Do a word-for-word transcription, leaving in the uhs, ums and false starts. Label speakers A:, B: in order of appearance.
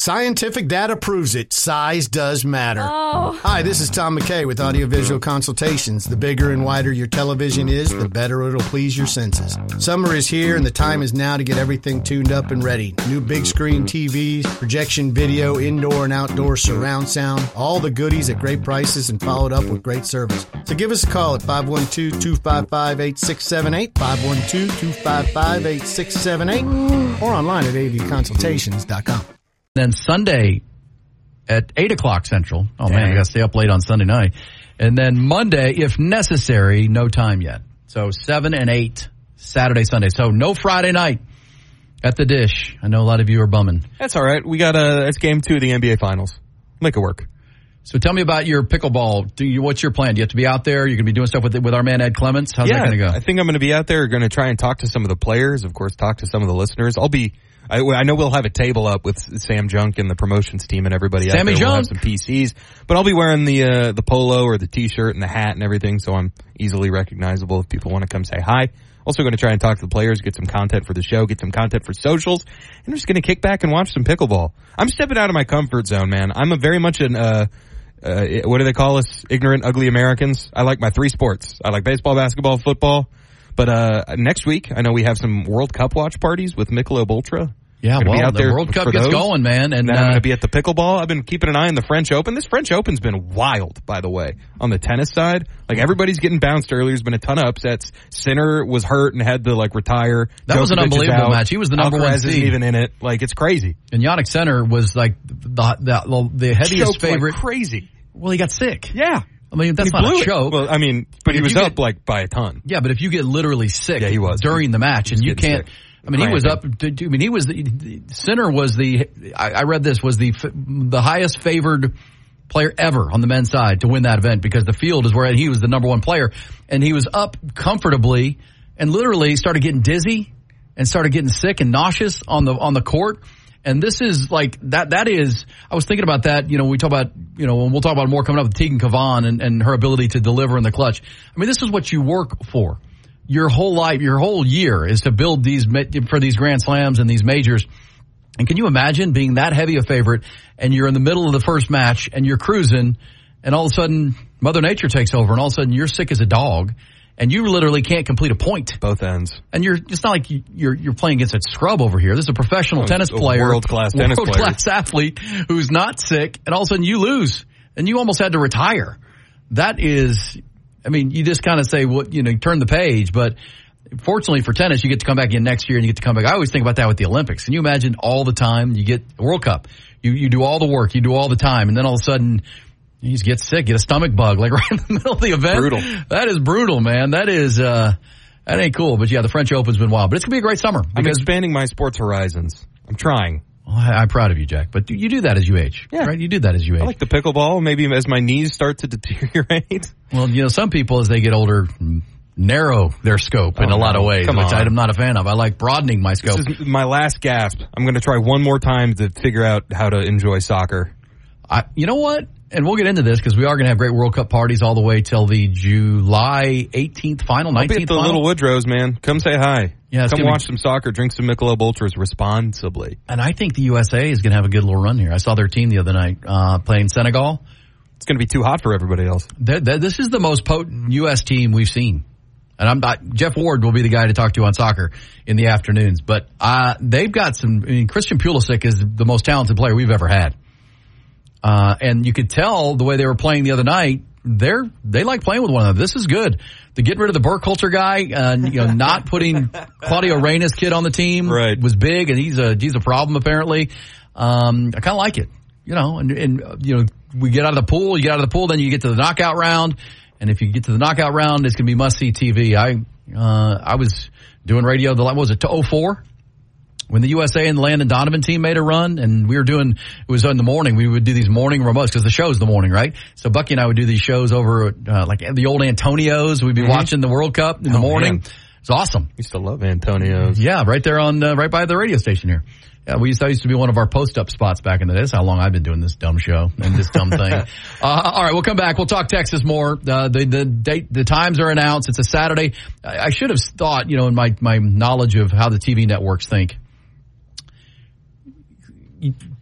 A: Scientific data proves it. Size does matter.
B: Oh.
A: Hi, this is Tom McKay with Audiovisual Consultations. The bigger and wider your television is, the better it'll please your senses. Summer is here, and the time is now to get everything tuned up and ready. New big screen T Vs, projection video, indoor and outdoor surround sound, all the goodies at great prices and followed up with great service. So give us a call at five one two, two five five, eight six seven eight, five one two, two five five, eight six seven eight, or online at a v consultations dot com.
C: Then Sunday at eight o'clock Central. Oh,
D: Dang.
C: man, I got to stay up late on Sunday night. And then Monday, if necessary, no time yet. So seven and eight, Saturday, Sunday. So no Friday night at the Dish. I know a lot of you are bumming.
D: That's all right. We got a, it's game two of the N B A Finals. Make it work.
C: So tell me about your pickleball. Do you, what's your plan? Do you have to be out there? You're going to be doing stuff with with our man Ed Clements? How's
D: yeah,
C: that going to go?
D: I think I'm going to be out there, going to try and talk to some of the players, of course, talk to some of the listeners. I'll be, I, I know we'll have a table up with Sam Junk and the promotions team and everybody
C: Sammy
D: out there.
C: Junk.
D: We'll have some P Cs, but I'll be wearing the uh, the polo or the T-shirt and the hat and everything, so I'm easily recognizable if people want to come say hi. Also going to try and talk to the players, get some content for the show, get some content for socials, and I'm just going to kick back and watch some pickleball. I'm stepping out of my comfort zone, man. I'm a very much an, uh, uh, what do they call us? Ignorant, ugly Americans. I like my three sports. I like baseball, basketball, football. But uh next week, I know we have some World Cup watch parties with Michelob Ultra.
C: Yeah,
D: Gonna be
C: well,
D: out
C: the
D: there
C: World Cup
D: for
C: gets
D: those.
C: going, man. And,
D: And then
C: uh,
D: I'm going to be at the pickleball. I've been keeping an eye on the French Open. This French Open's been wild, by the way, on the tennis side. Like, everybody's getting bounced earlier. There's been a ton of upsets. Sinner was hurt and had to, like, retire.
C: That was an
D: Djokovic is
C: unbelievable
D: out.
C: match. He was the number
D: Alcaraz
C: one
D: isn't
C: seed.
D: even in it. Like, it's crazy.
C: And Yannick Sinner was like the the, the heaviest
D: Choked
C: favorite.
D: like crazy.
C: Well, he got sick.
D: Yeah.
C: I mean, that's
D: He
C: not
D: blew
C: a
D: it.
C: choke.
D: Well, I mean, but he
C: if
D: was
C: you
D: up,
C: get-
D: like, by a ton.
C: Yeah, but if you get literally sick
D: Yeah, he was.
C: during the match and
D: He
C: you
D: was getting
C: can't,
D: sick.
C: I mean, he was up,
D: Cramping.
C: I mean, he was, the Sinner was the, I, I read this, was the the highest favored player ever on the men's side to win that event because the field is where he was the number one player. And he was up comfortably and literally started getting dizzy and started getting sick and nauseous on the on the court. And this is like, that. that is, I was thinking about that, you know, we talk about, you know, and we'll talk about more coming up with Tegan Kavan and, and her ability to deliver in the clutch. I mean, this is what you work for. Your whole life, your whole year is to build these, for these Grand Slams and these majors. And can you imagine being that heavy a favorite and you're in the middle of the first match and you're cruising and all of a sudden Mother Nature takes over and all of a sudden you're sick as a dog and you literally can't complete a point.
D: Both ends.
C: And you're, it's not like you're, you're playing against a scrub over here. This is a professional
D: Oh,
C: tennis
D: a
C: player.
D: world-class tennis player.
C: World-class athlete who's not sick and all of a sudden you lose and you almost had to retire. That is, I mean, you just kind of say, well, you know, turn the page, but fortunately for tennis, you get to come back in next year and you get to come back. I always think about that with the Olympics. Can you imagine all the time you get a World Cup? You you do all the work, you do all the time, and then all of a sudden you just get sick, get a stomach bug, like right in the middle of the event.
D: Brutal.
C: That is brutal, man. That is, uh, that ain't cool. But yeah, the French Open's been wild. But it's going to be a great summer.
D: I'm
C: Because,
D: expanding my sports horizons. I'm trying.
C: oh, I, I'm proud of you, Jack. But you do that as you age.
D: Yeah.
C: Right? You do that as you age.
D: I like the pickleball. Maybe as my knees start to deteriorate.
C: Well, you know, some people as they get older narrow their scope in
D: Oh,
C: a lot
D: no.
C: of ways,
D: Come
C: which
D: on.
C: I'm not a fan of. I like broadening my scope.
D: This is my last gasp. I'm going to try one more time to figure out how to enjoy soccer.
C: I, you know what? And we'll get into this because we are going to have great World Cup parties all the way till the July eighteenth final,
D: I'll be at
C: nineteenth
D: the
C: final.
D: Little Woodrows, man. Come say hi.
C: Yeah, it's
D: Come
C: gonna
D: watch
C: be-
D: some soccer. Drink some Michelob Ultras responsibly.
C: And I think the U S A is going to have a good little run here. I saw their team the other night uh, playing Senegal.
D: It's going to be too hot for everybody else.
C: They're, they're, this is the most potent U S team we've seen. And I'm not, Jeff Ward will be the guy to talk to on soccer in the afternoons. But uh, they've got some, I mean, Christian Pulisic is the most talented player we've ever had. Uh, and you could tell the way they were playing the other night, they're, they like playing with one another. This is good. The getting rid of the Burkhalter guy, uh, you know, not putting Claudio Reyna's kid on the team
D: Right.
C: was big, and he's a, he's a problem apparently. Um, I kind of like it, you know, and, and, uh, you know, we get out of the pool, you get out of the pool, then you get to the knockout round. And if you get to the knockout round, it's going to be must-see T V. I, uh, I was doing radio, the, what was it, to oh four? When the U S A and the Landon Donovan team made a run, and we were doing, it was in the morning, we would do these morning remotes, because the show's the morning, right? So Bucky and I would do these shows over, uh, like the old Antonios. We'd be
D: Mm-hmm.
C: watching the World Cup in the
D: Oh,
C: morning.
D: man.
C: It's awesome.
D: Used to love Antonio's.
C: Yeah, right there on, uh, right by the radio station here. Yeah, we used to, that used to be one of our post-up spots back in the day. That's how long I've been doing this dumb show and this dumb thing. uh, all right, we'll come back. We'll talk Texas more. Uh, the, the date, the times are announced. It's a Saturday. I, I should have thought, you know, in my, my knowledge of how the T V networks think,